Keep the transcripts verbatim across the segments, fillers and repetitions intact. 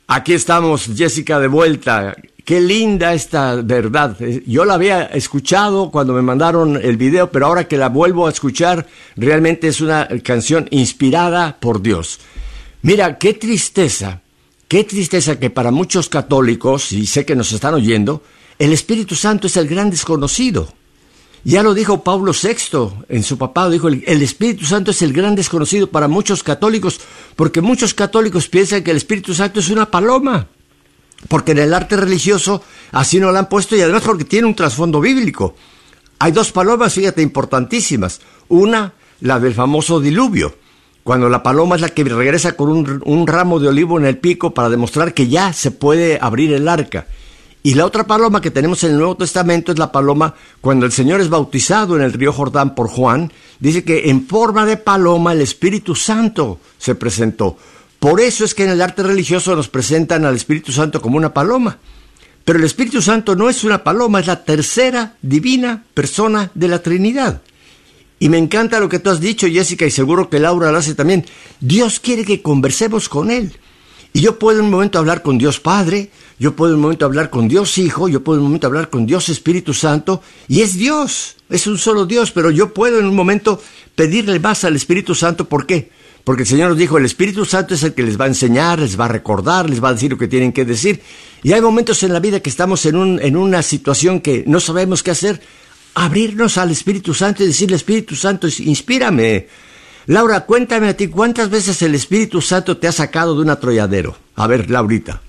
Aquí estamos, Jessica, de vuelta. Qué linda esta verdad. Yo la había escuchado cuando me mandaron el video, pero ahora que la vuelvo a escuchar, realmente es una canción inspirada por Dios. Mira, qué tristeza, qué tristeza que para muchos católicos, y sé que nos están oyendo, el Espíritu Santo es el gran desconocido. Ya lo dijo Pablo sexto en su papado, dijo, el, el Espíritu Santo es el gran desconocido para muchos católicos, porque muchos católicos piensan que el Espíritu Santo es una paloma, porque en el arte religioso así nos lo han puesto y además porque tiene un trasfondo bíblico. Hay dos palomas, fíjate, importantísimas. Una, la del famoso diluvio, cuando la paloma es la que regresa con un, un ramo de olivo en el pico para demostrar que ya se puede abrir el arca. Y la otra paloma que tenemos en el Nuevo Testamento es la paloma cuando el Señor es bautizado en el río Jordán por Juan. Dice que en forma de paloma el Espíritu Santo se presentó. Por eso es que en el arte religioso nos presentan al Espíritu Santo como una paloma. Pero el Espíritu Santo no es una paloma, es la tercera divina persona de la Trinidad. Y me encanta lo que tú has dicho, Jessica, y seguro que Laura lo hace también. Dios quiere que conversemos con Él. Y yo puedo en un momento hablar con Dios Padre, yo puedo en un momento hablar con Dios Hijo, yo puedo en un momento hablar con Dios Espíritu Santo, y es Dios, es un solo Dios, pero yo puedo en un momento pedirle más al Espíritu Santo. ¿Por qué? Porque el Señor nos dijo, el Espíritu Santo es el que les va a enseñar, les va a recordar, les va a decir lo que tienen que decir. Y hay momentos en la vida que estamos en, un, en una situación que no sabemos qué hacer, abrirnos al Espíritu Santo y decirle, Espíritu Santo, inspírame. Laura, cuéntame a ti, ¿cuántas veces el Espíritu Santo te ha sacado de un atolladero? A ver, Laurita.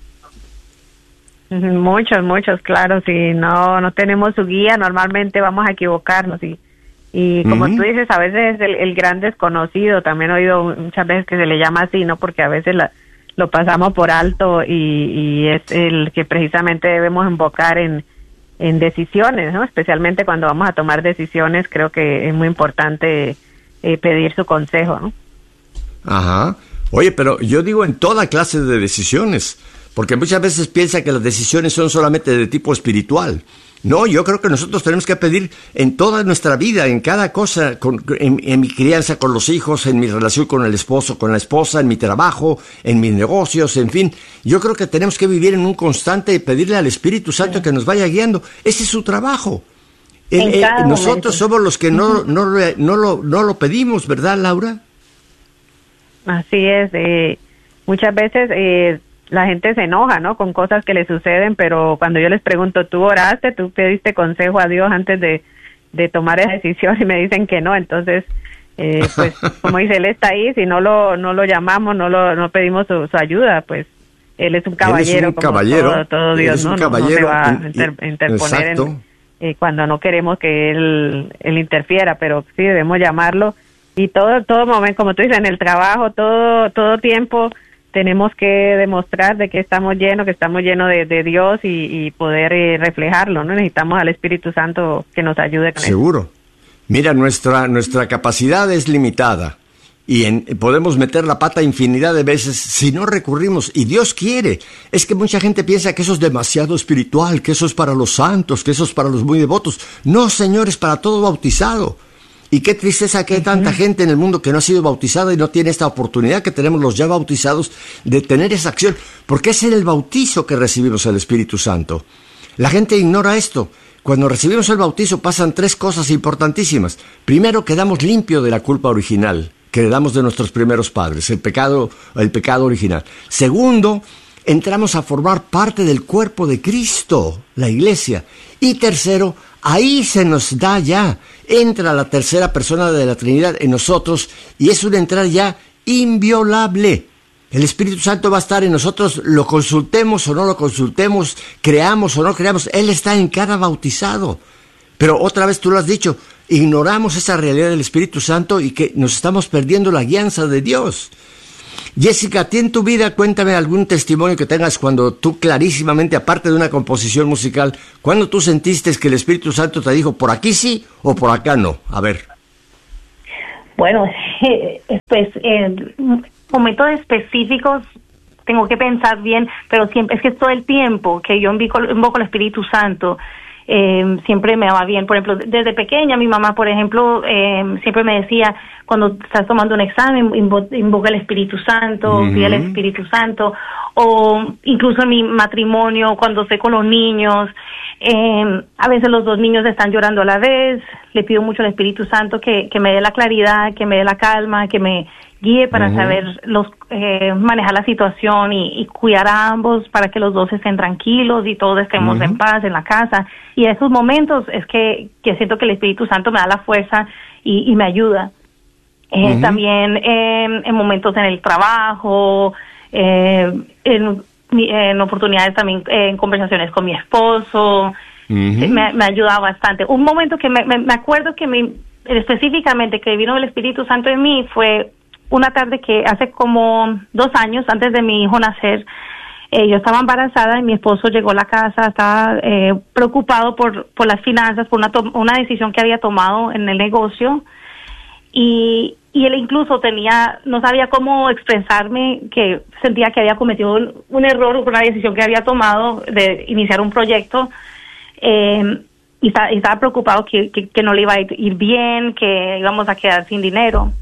Muchos, muchos, claro. Si no no tenemos su guía, normalmente vamos a equivocarnos. Y, y como uh-huh. tú dices, a veces es el, el gran desconocido. También he oído muchas veces que se le llama así, ¿no? Porque a veces la, lo pasamos por alto y, y es el que precisamente debemos invocar en, en decisiones, ¿no? Especialmente cuando vamos a tomar decisiones, creo que es muy importante Eh, pedir su consejo, ¿no? Ajá. Oye, pero yo digo en toda clase de decisiones, porque muchas veces piensa que las decisiones son solamente de tipo espiritual. No, yo creo que nosotros tenemos que pedir en toda nuestra vida, en cada cosa, con, en, en mi crianza con los hijos, en mi relación con el esposo, con la esposa, en mi trabajo, en mis negocios, en fin. Yo creo que tenemos que vivir en un constante y pedirle al Espíritu Santo sí. que nos vaya guiando. Ese es su trabajo. El, eh, nosotros somos los que no, no, no, lo, no lo pedimos, ¿verdad, Laura? Así es. Eh, muchas veces eh, la gente se enoja, ¿no? Con cosas que le suceden, pero cuando yo les pregunto, ¿tú oraste? ¿Tú pediste consejo a Dios antes de, de tomar esa decisión? Y me dicen que no. Entonces, eh, pues, como dice, Él está ahí. Si no lo no lo llamamos, no lo no pedimos su, su ayuda, pues Él es un caballero. Él es un como caballero. Todo, todo Dios, ¿no? No, no se va a inter, interponer exacto. en... Eh, cuando no queremos que él, él interfiera, pero sí debemos llamarlo. Y todo todo momento, como tú dices, en el trabajo, todo todo tiempo tenemos que demostrar de que estamos llenos, que estamos llenos de, de Dios y, y poder eh, reflejarlo, ¿no? Necesitamos al Espíritu Santo que nos ayude con eso. Seguro. Mira, nuestra nuestra capacidad es limitada y en, podemos meter la pata infinidad de veces si no recurrimos, y Dios quiere. Es que mucha gente piensa que eso es demasiado espiritual, que eso es para los santos, que eso es para los muy devotos. No, Señor, es para todo bautizado. Y qué tristeza que hay tanta gente en el mundo que no ha sido bautizada y no tiene esta oportunidad que tenemos los ya bautizados de tener esa acción, porque es en el bautizo que recibimos el Espíritu Santo. La gente ignora esto. Cuando recibimos el bautizo pasan tres cosas importantísimas. Primero, quedamos limpios de la culpa original que heredamos de nuestros primeros padres, el pecado, el pecado original. Segundo, entramos a formar parte del cuerpo de Cristo, la iglesia. Y tercero, ahí se nos da ya, entra la tercera persona de la Trinidad en nosotros y es una entrada ya inviolable. El Espíritu Santo va a estar en nosotros, lo consultemos o no lo consultemos, creamos o no creamos, Él está en cada bautizado. Pero otra vez tú lo has dicho, ignoramos esa realidad del Espíritu Santo y que nos estamos perdiendo la guianza de Dios. Jessica, a ti en tu vida, cuéntame algún testimonio que tengas cuando tú clarísimamente, aparte de una composición musical, cuando tú sentiste que el Espíritu Santo te dijo, por aquí sí o por acá no. A ver. Bueno, eh, pues, eh, momentos específicos tengo que pensar bien, pero siempre es que es todo el tiempo que yo invoco, invoco al Espíritu Santo. eh, siempre me va bien. Por ejemplo, desde pequeña mi mamá, por ejemplo, eh, siempre me decía, cuando estás tomando un examen, invo- invoca el Espíritu Santo, Mm-hmm. pide el Espíritu Santo, o incluso en mi matrimonio, cuando estoy con los niños, eh, a veces los dos niños están llorando a la vez, le pido mucho al Espíritu Santo que, que me dé la claridad, que me dé la calma, que me guíe para Ujú. saber los eh, manejar la situación y, y cuidar a ambos para que los dos estén tranquilos y todos estemos Ujú. en paz en la casa. Y en esos momentos es que, que siento que el Espíritu Santo me da la fuerza y, y me ayuda. Eh, Ujú. También eh, en momentos en el trabajo, eh, en, en oportunidades también, eh, en conversaciones con mi esposo, Ujú. me, me ha ayudado bastante. Un momento que me, me, me acuerdo que me, específicamente que vino el Espíritu Santo en mí fue una tarde que hace como dos años, antes de mi hijo nacer, eh, yo estaba embarazada y mi esposo llegó a la casa, estaba eh, preocupado por, por las finanzas, por una, to- una decisión que había tomado en el negocio, y, y él incluso tenía, no sabía cómo expresarme, que sentía que había cometido un, un error por una decisión que había tomado de iniciar un proyecto, eh, y, está- y estaba preocupado que, que, que no le iba a ir bien, que íbamos a quedar sin dinero.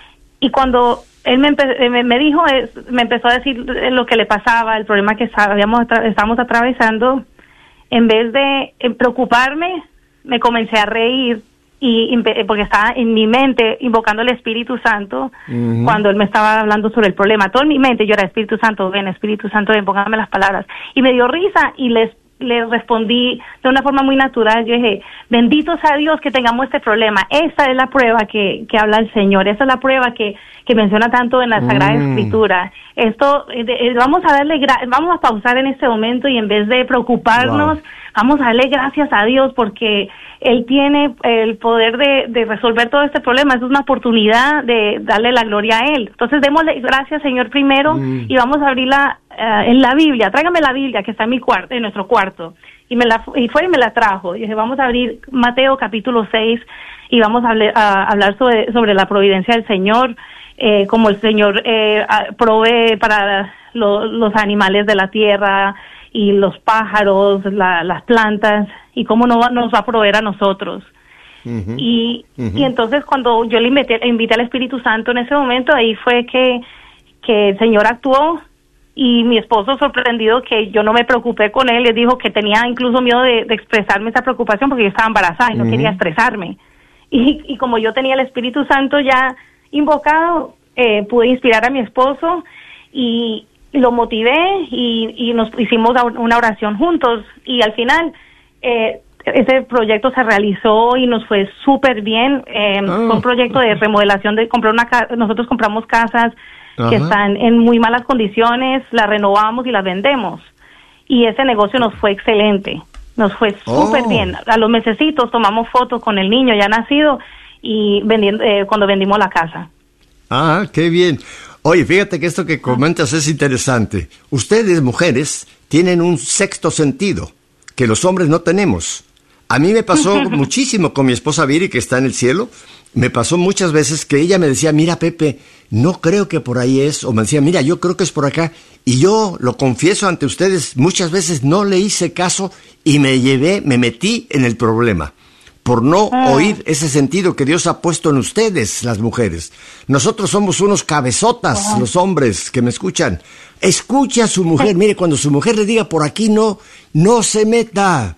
Y cuando él me, empe- me, me dijo, es, me empezó a decir lo que le pasaba, el problema que estábamos, atra- estábamos atravesando, en vez de eh, preocuparme, me comencé a reír, y impe- porque estaba en mi mente invocando el Espíritu Santo. Ujú. Cuando él me estaba hablando sobre el problema. Todo en mi mente yo era: Espíritu Santo, ven, Espíritu Santo, ven, póngame las palabras. Y me dio risa y les le respondí de una forma muy natural. Yo dije: bendito sea Dios que tengamos este problema. Esta es la prueba que, que habla el Señor. Esa es la prueba que, que menciona tanto en la Sagrada Mm. Escritura. Esto, eh, de- eh, vamos a darle, gra- vamos a pausar en este momento, y en vez de preocuparnos, Wow. vamos a darle gracias a Dios, porque Él tiene el poder de, de resolver todo este problema. Es una oportunidad de darle la gloria a Él. Entonces, démosle gracias, Señor, primero, Mm. y vamos a abrirla eh, en la Biblia. Tráigame la Biblia que está en mi cuarto, en nuestro cuarto. Y me la y fue y me la trajo. Y dije: vamos a abrir Mateo capítulo seis, y vamos a, hable- a hablar sobre, sobre la providencia del Señor, eh, como el Señor eh, a- provee para lo- los animales de la tierra y los pájaros, la- las plantas, y cómo no va- nos va a proveer a nosotros. Ujú. Y, Ujú. y entonces cuando yo le invité, invité al Espíritu Santo en ese momento, ahí fue que, que el Señor actuó, y mi esposo, sorprendido que yo no me preocupé con él, le dijo que tenía incluso miedo de, de expresarme esa preocupación porque yo estaba embarazada y no Ujú. quería estresarme. Y, y como yo tenía el Espíritu Santo ya invocado, eh, pude inspirar a mi esposo, y, y lo motivé, y, y nos hicimos una oración juntos, y al final eh, ese proyecto se realizó y nos fue súper bien. Eh, Ah. Fue un proyecto de remodelación, de comprar una ca- nosotros compramos casas que Ajá. están en muy malas condiciones, las renovamos y las vendemos, y ese negocio nos fue excelente, nos fue súper Oh. bien. A los mesecitos tomamos fotos con el niño ya nacido, y vendiendo eh, cuando vendimos la casa. Ah, qué bien. Oye, fíjate que esto que comentas es interesante. Ustedes, mujeres, tienen un sexto sentido que los hombres no tenemos. A mí me pasó muchísimo con mi esposa Viri, que está en el cielo. Me pasó muchas veces que ella me decía: mira, Pepe, no creo que por ahí es. O me decía: mira, yo creo que es por acá. Y yo, lo confieso ante ustedes, muchas veces no le hice caso y me llevé, me metí en el problema. Por no Ah. oír ese sentido que Dios ha puesto en ustedes, las mujeres. Nosotros somos unos cabezotas, Wow. los hombres que me escuchan. Escuche a su mujer. Mire, cuando su mujer le diga por aquí no, no se meta.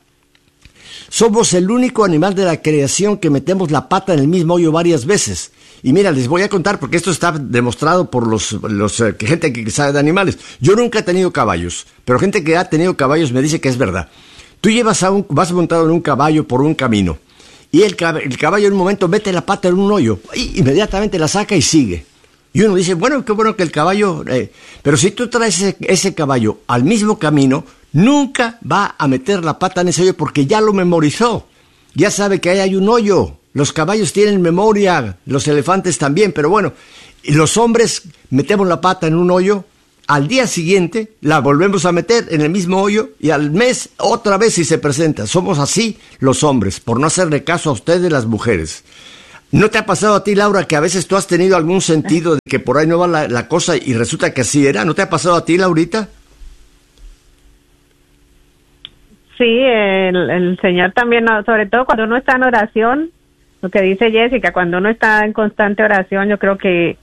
Somos el único animal de la creación que metemos la pata en el mismo hoyo varias veces. Y mira, les voy a contar, porque esto está demostrado por los, los eh, gente que sabe de animales. Yo nunca he tenido caballos, pero gente que ha tenido caballos me dice que es verdad. Tú llevas a un, vas montado en un caballo por un camino, y el, cab- el caballo en un momento mete la pata en un hoyo, y inmediatamente la saca y sigue. Y uno dice: bueno, qué bueno que el caballo... Eh, pero si tú traes ese, ese caballo al mismo camino, nunca va a meter la pata en ese hoyo porque ya lo memorizó. Ya sabe que ahí hay un hoyo. Los caballos tienen memoria, los elefantes también, pero bueno, y los hombres metemos la pata en un hoyo, al día siguiente la volvemos a meter en el mismo hoyo, y al mes otra vez si se presenta. Somos así los hombres, por no hacerle caso a ustedes, las mujeres. ¿No te ha pasado a ti, Laura, que a veces tú has tenido algún sentido de que por ahí no va la, la cosa y resulta que así era? ¿No te ha pasado a ti, Laurita? sí, el, el Señor también, sobre todo cuando uno está en oración, lo que dice Jessica, cuando uno está en constante oración, yo creo que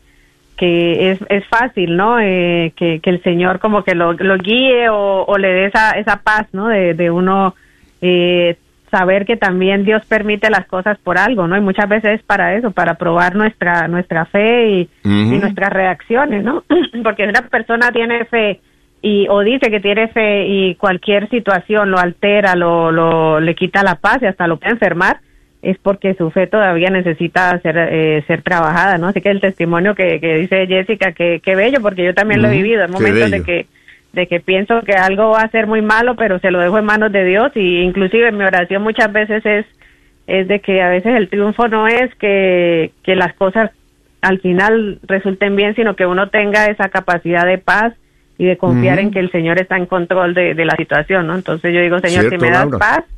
que es es fácil, ¿no? Eh, que, que el Señor como que lo, lo guíe o, o le dé esa esa paz, ¿no? De, de uno eh, saber que también Dios permite las cosas por algo, ¿no? Y muchas veces es para eso, para probar nuestra nuestra fe y, uh-huh. y nuestras reacciones, ¿no? Porque si una persona tiene fe y o dice que tiene fe y cualquier situación lo altera, lo lo le quita la paz y hasta lo puede enfermar, es porque su fe todavía necesita ser eh, ser trabajada, ¿no? Así que el testimonio que, que dice Jessica, que, que bello, porque yo también uh-huh. lo he vivido, en momentos de que de que pienso que algo va a ser muy malo, pero se lo dejo en manos de Dios, y inclusive mi oración muchas veces es es de que a veces el triunfo no es que, que las cosas al final resulten bien, sino que uno tenga esa capacidad de paz y de confiar uh-huh. en que el Señor está en control de, de la situación, ¿no? Entonces yo digo, Señor, Cierto, si me das Laura. paz,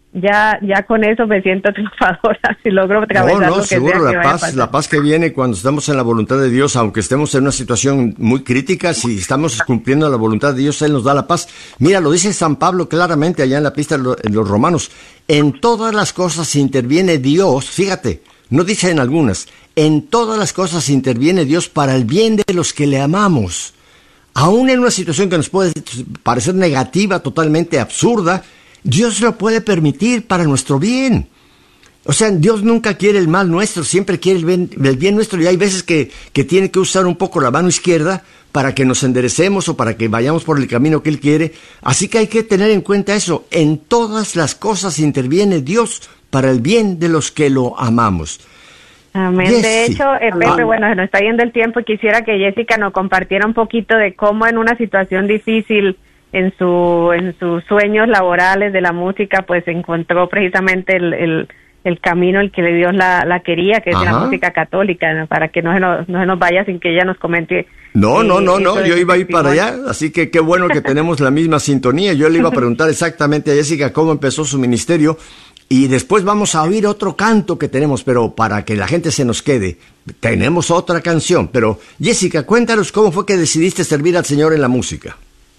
ya ya con eso me siento triunfadora, si logro atravesar no, no, lo que seguro, sea que la vaya a paz, pasar. la paz que viene cuando estamos en la voluntad de Dios, aunque estemos en una situación muy crítica, si estamos cumpliendo la voluntad de Dios, Él nos da la paz. Mira, lo dice San Pablo claramente allá en la epístola en los Romanos, en todas las cosas interviene Dios, fíjate, no dice en algunas, en todas las cosas interviene Dios para el bien de los que le amamos. Aún en una situación que nos puede parecer negativa, totalmente absurda, Dios lo puede permitir para nuestro bien. O sea, Dios nunca quiere el mal nuestro, siempre quiere el bien, el bien nuestro, y hay veces que, que tiene que usar un poco la mano izquierda para que nos enderecemos o para que vayamos por el camino que Él quiere. Así que hay que tener en cuenta eso. En todas las cosas interviene Dios para el bien de los que lo amamos. Amén. Yes, de sí. hecho, eh, Pepe, Ah. bueno, se nos está yendo el tiempo y quisiera que Jessica nos compartiera un poquito de cómo en una situación difícil en su en sus sueños laborales de la música, pues encontró precisamente el, el, el camino el que Dios la, la quería, que es Ajá. la música católica, ¿no? Para que no se, nos, no se nos vaya sin que ella nos comente. No, eh, no, no, eso no, de yo su iba a ir para testimonio. allá, así que qué bueno que tenemos la misma sintonía. Yo le iba a preguntar exactamente a Jessica cómo empezó su ministerio, y después vamos a oír otro canto que tenemos, pero para que la gente se nos quede, tenemos otra canción. Pero Jessica, cuéntanos cómo fue que decidiste servir al Señor en la música.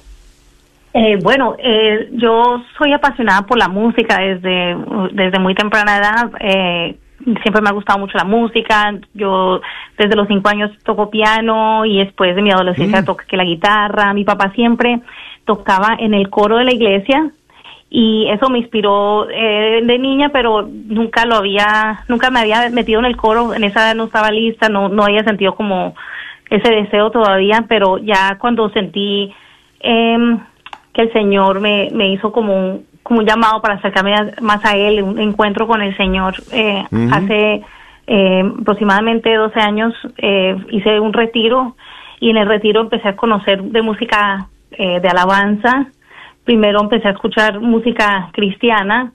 Eh, bueno, eh, yo soy apasionada por la música desde desde muy temprana edad. Eh, siempre me ha gustado mucho la música. Yo desde los cinco años toco piano y después de mi adolescencia mm. toqué la guitarra. Mi papá siempre tocaba en el coro de la iglesia y eso me inspiró eh, de niña, pero nunca lo había, nunca me había metido en el coro. En esa edad no estaba lista, no no había sentido como ese deseo todavía, pero ya cuando sentí eh, que el Señor me, me hizo como un, como un llamado para acercarme a, más a Él, un encuentro con el Señor. Eh, uh-huh. Hace eh, aproximadamente doce años eh, hice un retiro, y en el retiro empecé a conocer de música eh, de alabanza. Primero empecé a escuchar música cristiana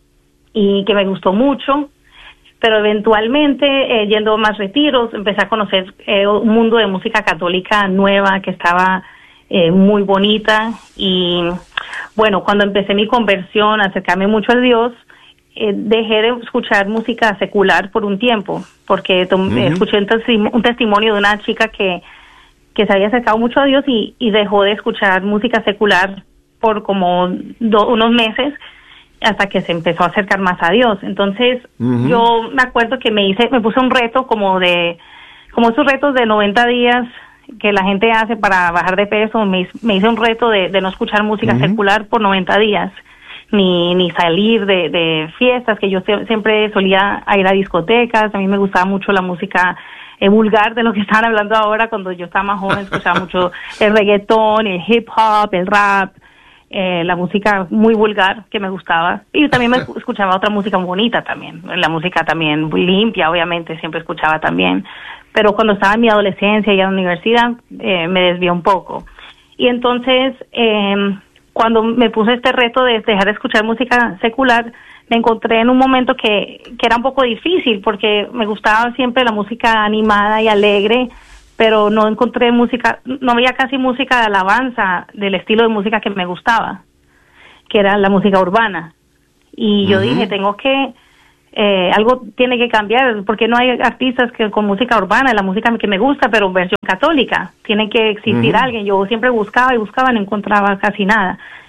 y que me gustó mucho, pero eventualmente eh, yendo a más retiros empecé a conocer eh, un mundo de música católica nueva que estaba Eh, muy bonita. Y bueno, cuando empecé mi conversión, acercarme mucho a Dios, eh, dejé de escuchar música secular por un tiempo, porque tom- uh-huh. escuché un, testi- un testimonio de una chica que, que se había acercado mucho a Dios y, y dejó de escuchar música secular por como do- unos meses, hasta que se empezó a acercar más a Dios. Entonces uh-huh. yo me acuerdo que me hice, me puse un reto como de, como esos retos de noventa días que la gente hace para bajar de peso. Me, me hice un reto de, de no escuchar música uh-huh. secular por noventa días, ni ni salir de, de fiestas, que yo se, siempre solía ir a discotecas. A mí me gustaba mucho la música eh, vulgar, de lo que estaban hablando ahora. Cuando yo estaba más joven escuchaba mucho el reggaetón, el hip hop, el rap, eh, la música muy vulgar que me gustaba. Y también me escuchaba otra música muy bonita también, la música también muy limpia, obviamente, siempre escuchaba también. Pero cuando estaba en mi adolescencia y en la universidad, eh, me desvié un poco. Y entonces, eh, cuando me puse este reto de dejar de escuchar música secular, me encontré en un momento que, que era un poco difícil, porque me gustaba siempre la música animada y alegre, pero no encontré música, no había casi música de alabanza del estilo de música que me gustaba, que era la música urbana. Y yo uh-huh. dije, tengo que... Eh, algo tiene que cambiar, porque no hay artistas que con música urbana, la música que me gusta, pero versión católica. Tiene que existir uh-huh. alguien. Yo siempre buscaba y buscaba, no encontraba casi nada.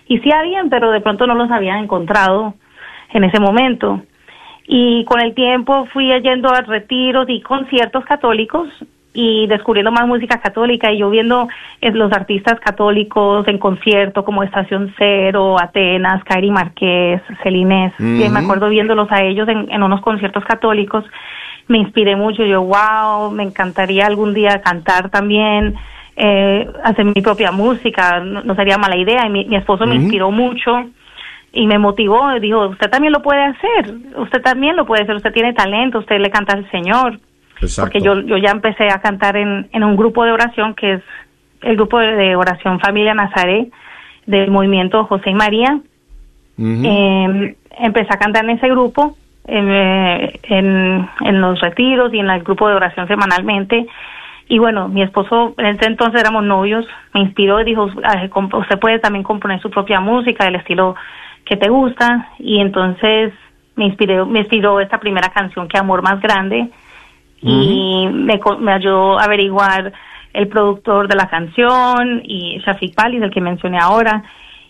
y sí habían, pero de pronto no los habían encontrado en ese momento. Y con el tiempo fui yendo a retiros y conciertos católicos y descubriendo más música católica, y yo viendo eh, los artistas católicos en concierto como Estación Cero, Atenas, Kairi Márquez, Celines, uh-huh. y me acuerdo viéndolos a ellos en, en unos conciertos católicos, me inspiré mucho. Yo, wow, me encantaría algún día cantar también, eh, hacer mi propia música, no, no sería mala idea. Y mi, mi esposo uh-huh. me inspiró mucho y me motivó, y dijo, usted también lo puede hacer, usted también lo puede hacer, usted tiene talento, usted le canta al Señor. Exacto. Porque yo yo ya empecé a cantar en, en un grupo de oración que es el grupo de, de oración Familia Nazaret del movimiento José y María. Uh-huh. Eh, empecé a cantar en ese grupo, eh, en, en los retiros y en el grupo de oración semanalmente. Y bueno, mi esposo, en ese entonces éramos novios, me inspiró y dijo, usted puede también componer su propia música del estilo que te gusta. Y entonces me inspiró, me inspiró esta primera canción, que Amor Más Grande. Y uh-huh. me, me ayudó a averiguar el productor de la canción, y Shafiq Pali, del que mencioné ahora,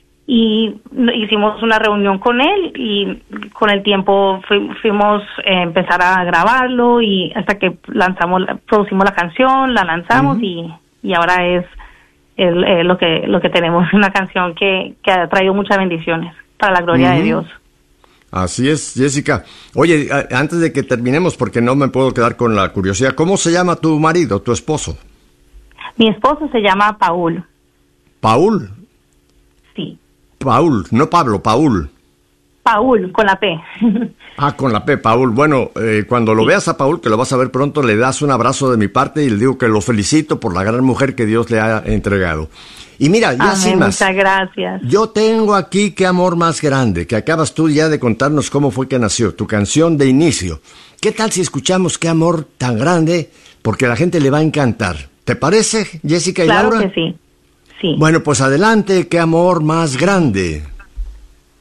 y hicimos una reunión con él, y con el tiempo fu- fuimos a eh, empezar a grabarlo, y hasta que lanzamos, producimos la canción, la lanzamos, uh-huh. y, y ahora es el, eh, lo que lo que tenemos, una canción que, que ha traído muchas bendiciones para la gloria uh-huh. de Dios. Así es, Jessica. Oye, antes de que terminemos, porque no me puedo quedar con la curiosidad, ¿cómo se llama tu marido, tu esposo? Mi esposo se llama Paul. ¿Paul? Sí. Paul, no Pablo, Paul. Paul, con la P. Ah, con la P, Paul. Bueno, eh, cuando lo sí. veas a Paul, que lo vas a ver pronto, le das un abrazo de mi parte y le digo que lo felicito por la gran mujer que Dios le ha entregado. Y mira, ya Amén, sin más. Muchas gracias. Yo tengo aquí Qué Amor Más Grande, que acabas tú ya de contarnos cómo fue que nació, tu canción de inicio. ¿Qué tal si escuchamos Qué Amor Tan Grande? Porque a la gente le va a encantar. ¿Te parece, Jessica y claro Laura? Claro que sí, sí. Bueno, pues adelante, Qué Amor Más Grande.